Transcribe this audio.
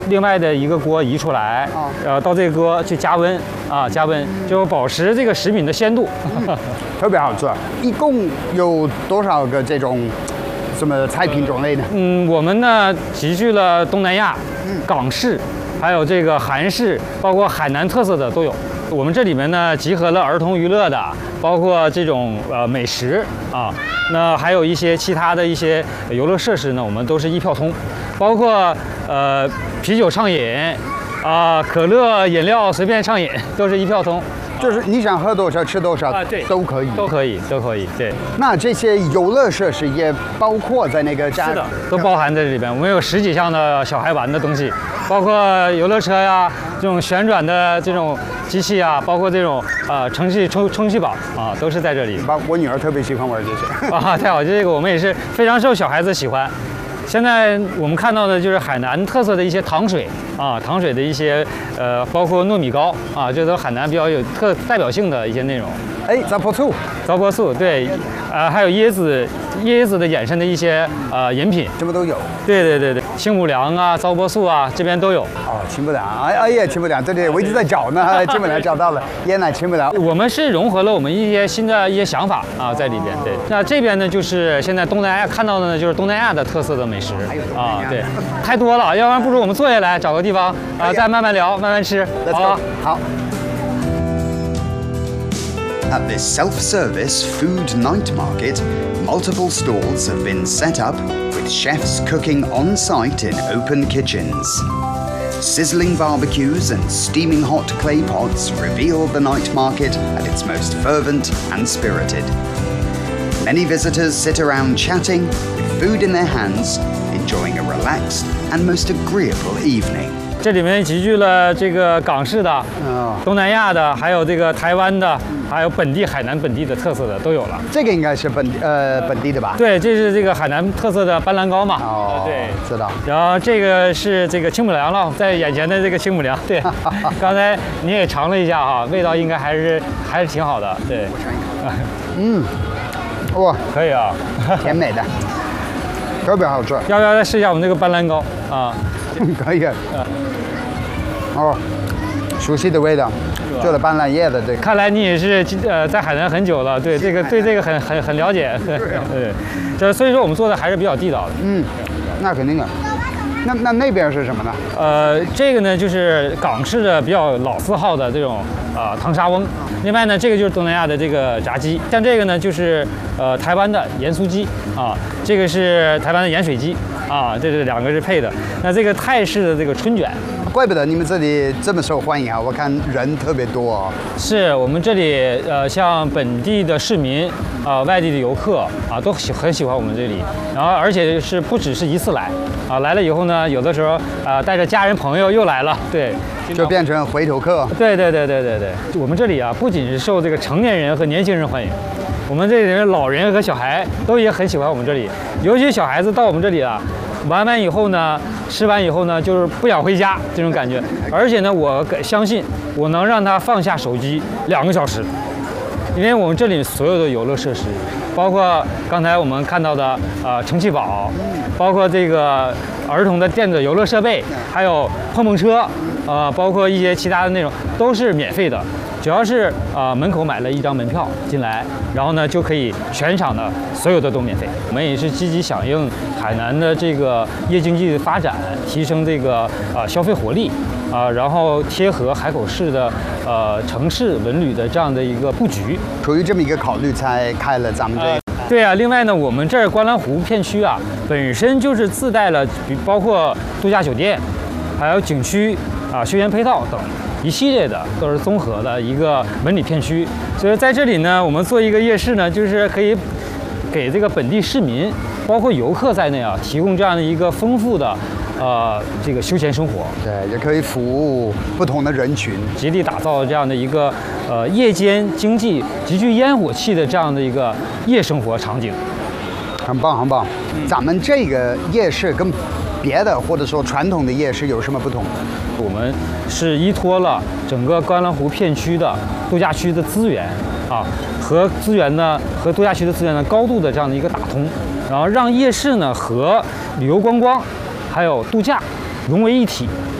另外的一个锅移出来，到这个锅去加温加温，就保持这个食品的鲜度， 特别好吃。一共有多少个这种什么菜品种类呢？ 我们呢集聚了东南亚、港式，还有这个韩式，包括海南特色的都有。我们这里面呢集合了儿童娱乐的，包括这种美食那还有一些其他的一些游乐设施呢，我们都是一票通，包括啤酒畅饮可乐饮料随便畅饮都是一票通。 就是你想喝多少吃多少对， 都可以， 都可以。对， 那这些游乐设施也包括在那个是的，都包含在这里边。我们有10几项的小孩玩的东西，包括游乐车呀，这种旋转的这种机器啊，包括这种充气宝都是在这里。 我女儿特别喜欢玩这些太好，这个我们也是非常受小孩子喜欢。现在我们看到的就是海南特色的一些糖水糖水的一些包括糯米糕这都是海南比较有代表性的一些内容。 糟粕醋， 对，还有椰子的衍生的一些饮品， 什么都有。 对，清补凉糟粕醋这边都有。 清补凉，清补凉，对，我一直在找呢，清补凉找到了，椰奶清补凉。 我们是融合了我们一些新的一些想法在里边。对，那这边呢就是现在东南亚看到的呢就是东南亚的特色的美食对，太多了，要不然不如我们坐下来找个地方再慢慢聊，慢慢吃。 好。 At this self-service food night market, multiple stalls have been set up with chefs cooking on-site in open kitchens. Sizzling barbecues and steaming hot clay pots reveal the night market at its most fervent and spirited. Many visitors sit around chatting, with food in their hands, enjoying a relaxed and most agreeable evening. 这里面集聚了这个港式的、东南亚的，还有这个台湾的，还有海南本地的特色的都有了。 这个应该是本地的吧？ 对，这是这个海南特色的斑斓糕嘛。对， 知道。 然后这个是这个清补凉了，在眼前的这个清补凉。对，刚才你也尝了一下味道应该还是挺好的。对， 哇， 可以甜美的，特别好吃。 要不要再试一下我们这个斑斓糕可以。熟悉的味道，做了斑斓叶的这个。 看来你也是在海南很久了，对这个很了解。对，所以说我们做的还是比较地道的。 那肯定的。那边是什么呢？ 这个呢就是港式的比较老字号的这种糖沙翁。另外呢，这个就是东南亚的这个炸鸡，像这个呢就是台湾的盐酥鸡这个是台湾的盐水鸡这是2个是配的。那这个泰式的这个春卷。 怪不得你们这里这么受欢迎我看人特别多是我们这里像本地的市民外地的游客都很喜欢我们这里，然后而且是不只是一次来来了以后呢，有的时候带着家人朋友又来了，对， 就变成回头客。 对，我们这里不仅是受这个成年人和年轻人欢迎，我们这里老人和小孩都也很喜欢我们这里，尤其小孩子到我们这里玩完以后呢，吃完以后呢，就是不想回家这种感觉。而且呢，我相信我能让他放下手机2个小时，因为我们这里所有的游乐设施，包括刚才我们看到的充气宝，包括这个儿童的电子游乐设备，还有碰碰车，包括一些其他的内容都是免费的。只要是门口买了1张门票进来，然后呢就可以全场的所有的都免费。我们也是积极响应海南的这个夜经济的发展，提升这个消费活力然后贴合海口市的城市文旅的这样的一个布局。 出于这么一个考虑才开了咱们这个。 对另外呢，我们这儿观澜湖片区本身就是自带了包括度假酒店，还有景区休闲配套等。一系列的都是综合的一个文旅片区，所以在这里呢，我们做一个夜市呢，就是可以给这个本地市民，包括游客在内提供这样的一个丰富的这个休闲生活。 对，也可以服务不同的人群， 极力打造这样的一个夜间经济极具烟火气的这样的一个夜生活场景。 很棒。咱们这个夜市跟别的或者说传统的夜市有什么不同？ 我们是依托了整个观澜湖片区的度假区的资源和度假区的资源呢高度的这样的一个打通，然后让夜市呢和旅游观光还有度假融为一体。